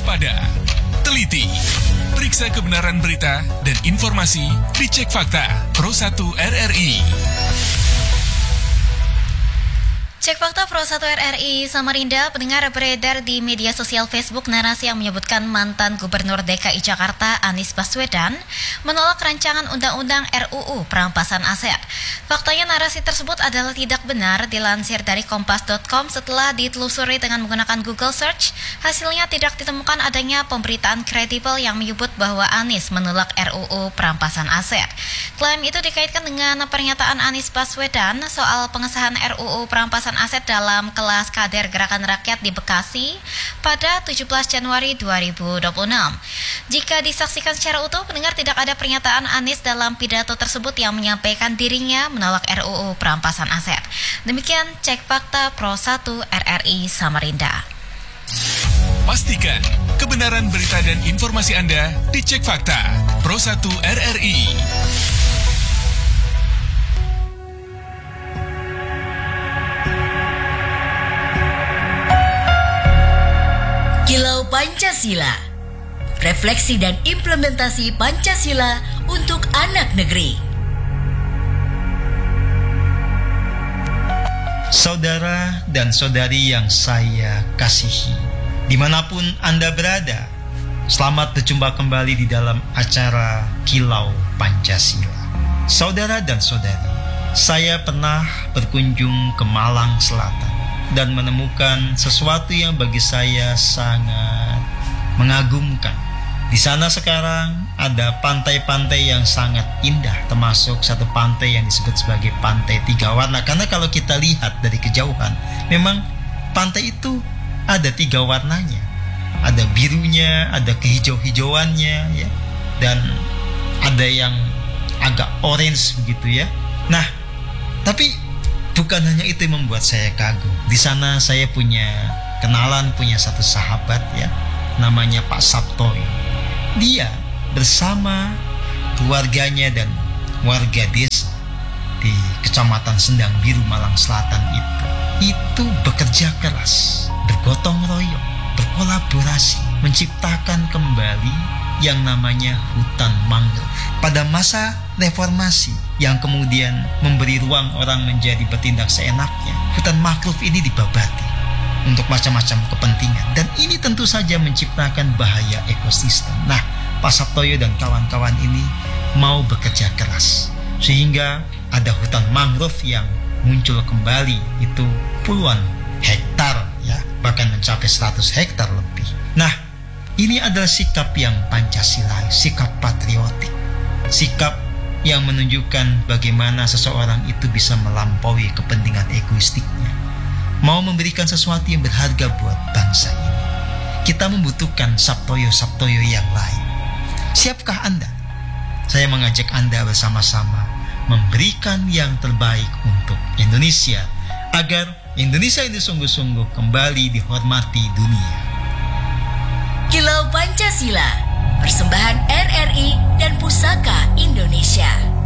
waspada, teliti, periksa kebenaran berita dan informasi di Cek Fakta Pro 1 RRI. Cek Fakta Pro 1 RRI Samarinda, pendengar, beredar di media sosial Facebook narasi yang menyebutkan mantan Gubernur DKI Jakarta Anies Baswedan menolak rancangan undang-undang RUU perampasan aset. Faktanya narasi tersebut adalah tidak benar. Dilansir dari kompas.com, setelah ditelusuri dengan menggunakan Google Search, hasilnya tidak ditemukan adanya pemberitaan kredibel yang menyebut bahwa Anies menolak RUU perampasan aset. Klaim itu dikaitkan dengan pernyataan Anies Baswedan soal pengesahan RUU perampasan aset dalam kelas kader Gerakan Rakyat di Bekasi pada 17 Januari 2026. Jika disaksikan secara utuh, pendengar, tidak ada pernyataan Anies dalam pidato tersebut yang menyampaikan dirinya menolak RUU perampasan aset. Demikian Cek Fakta Pro 1 RRI Samarinda. Pastikan kebenaran berita dan informasi Anda di Cek Fakta Pro 1 RRI. Kilau Pancasila, refleksi dan implementasi Pancasila untuk anak negeri. Saudara dan saudari yang saya kasihi, dimanapun Anda berada, selamat berjumpa kembali di dalam acara Kilau Pancasila. Saudara dan saudari, saya pernah berkunjung ke Malang Selatan dan menemukan sesuatu yang bagi saya sangat mengagumkan. Di sana sekarang ada pantai-pantai yang sangat indah, termasuk satu pantai yang disebut sebagai Pantai Tiga Warna. Karena kalau kita lihat dari kejauhan, memang pantai itu ada tiga warnanya. Ada birunya, ada kehijau-hijauannya, ya, dan ada yang agak orange begitu ya. Nah, tapi bukan hanya itu yang membuat saya kagum. Di sana saya punya kenalan, punya satu sahabat ya, namanya Pak Sabtoyo. Dia bersama keluarganya dan warga desa di Kecamatan Sendang Biru, Malang Selatan itu bekerja keras, bergotong royong, berkolaborasi, menciptakan kembali yang namanya hutan mangrove. Pada masa reformasi yang kemudian memberi ruang orang menjadi bertindak seenaknya, hutan mangrove ini dibabati untuk macam-macam kepentingan, dan ini tentu saja menciptakan bahaya ekosistem. Nah, Pak Sabtoyo dan kawan-kawan ini mau bekerja keras sehingga ada hutan mangrove yang muncul kembali, itu puluhan hektar ya, bahkan mencapai 100 hektar lebih. Nah, ini adalah sikap yang Pancasila, sikap patriotik, sikap yang menunjukkan bagaimana seseorang itu bisa melampaui kepentingan egoistiknya, mau memberikan sesuatu yang berharga buat bangsa ini. Kita membutuhkan Sabtoyo-Sabtoyo yang lain. Siapkah Anda? Saya mengajak Anda bersama-sama memberikan yang terbaik untuk Indonesia, agar Indonesia ini sungguh-sungguh kembali dihormati dunia. Kilau Pancasila, persembahan RRI dan Pusaka Indonesia.